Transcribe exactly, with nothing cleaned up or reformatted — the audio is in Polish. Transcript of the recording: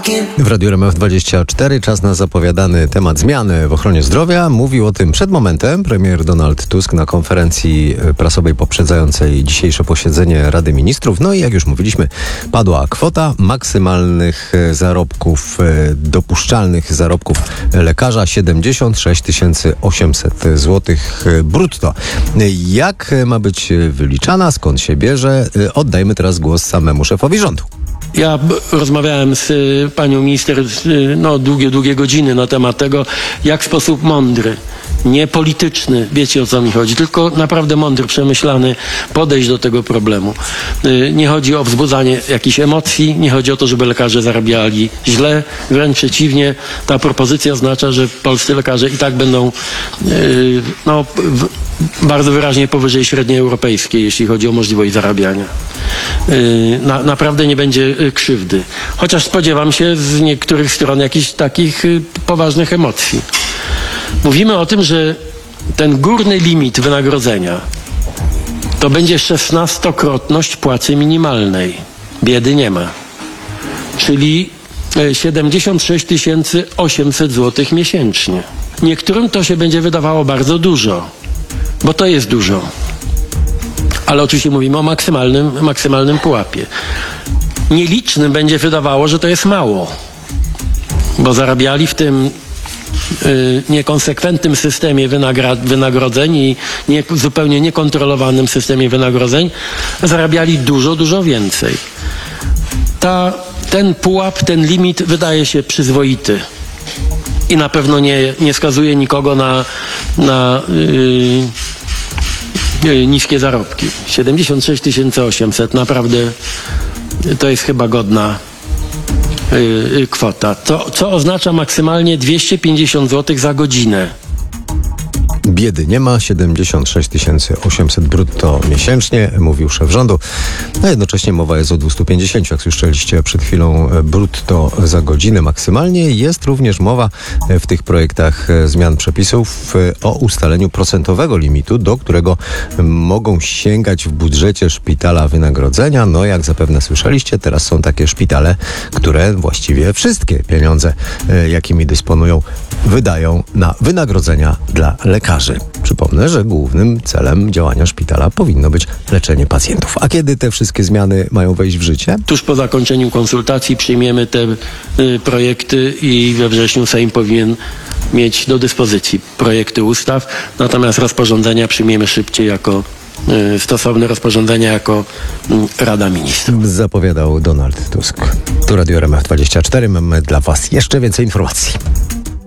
W Radiu R M F dwadzieścia cztery czas na zapowiadany temat zmiany w ochronie zdrowia. Mówił o tym przed momentem premier Donald Tusk na konferencji prasowej poprzedzającej dzisiejsze posiedzenie Rady Ministrów. No i jak już mówiliśmy, padła kwota maksymalnych zarobków, dopuszczalnych zarobków lekarza siedemdziesiąt sześć tysięcy osiemset złotych brutto. Jak ma być wyliczana, skąd się bierze? Oddajmy teraz głos samemu szefowi rządu. Ja rozmawiałem z y, panią minister y, no, długie, długie godziny na temat tego, jak w sposób mądry, nie polityczny, wiecie o co mi chodzi, tylko naprawdę mądry, przemyślany podejść do tego problemu. Y, nie chodzi o wzbudzanie jakichś emocji, nie chodzi o to, żeby lekarze zarabiali źle, wręcz przeciwnie, ta propozycja oznacza, że polscy lekarze i tak będą y, no, w, bardzo wyraźnie powyżej średniej europejskiej, jeśli chodzi o możliwość zarabiania. Na, naprawdę nie będzie krzywdy. Chociaż spodziewam się z niektórych stron jakichś takich poważnych emocji. Mówimy o tym, że ten górny limit wynagrodzenia to będzie szesnastokrotność płacy minimalnej. Biedy nie ma. Czyli siedemdziesiąt sześć tysięcy osiemset złotych miesięcznie. Niektórym to się będzie wydawało bardzo dużo, bo to jest dużo. Ale oczywiście mówimy o maksymalnym, maksymalnym pułapie. Nielicznym będzie wydawało, że to jest mało, bo zarabiali w tym y, niekonsekwentnym systemie wynagra- wynagrodzeń i nie, zupełnie niekontrolowanym systemie wynagrodzeń, zarabiali dużo, dużo więcej. Ta, ten pułap, ten limit wydaje się przyzwoity i na pewno nie, nie skazuje nikogo na... na y, niskie zarobki. siedemdziesiąt sześć tysięcy osiemset. Naprawdę to jest chyba godna yy, kwota. To, co oznacza maksymalnie dwieście pięćdziesiąt złotych za godzinę. Biedy nie ma, siedemdziesiąt sześć tysięcy osiemset brutto miesięcznie, mówił szef rządu. A jednocześnie mowa jest o dwieście pięćdziesiąt, jak słyszeliście przed chwilą, brutto za godzinę maksymalnie. Jest również mowa w tych projektach zmian przepisów o ustaleniu procentowego limitu, do którego mogą sięgać w budżecie szpitala wynagrodzenia. No jak zapewne słyszeliście, teraz są takie szpitale, które właściwie wszystkie pieniądze, jakimi dysponują, wydają na wynagrodzenia dla lekarzy. Przypomnę, że głównym celem działania szpitala powinno być leczenie pacjentów. A kiedy te wszystkie zmiany mają wejść w życie? Tuż po zakończeniu konsultacji przyjmiemy te y, projekty i we wrześniu Sejm powinien mieć do dyspozycji projekty ustaw, natomiast rozporządzenia przyjmiemy szybciej jako y, stosowne rozporządzenia jako y, Rada Ministrów. Zapowiadał Donald Tusk. Tu Radio R M F dwadzieścia cztery. Mamy dla Was jeszcze więcej informacji.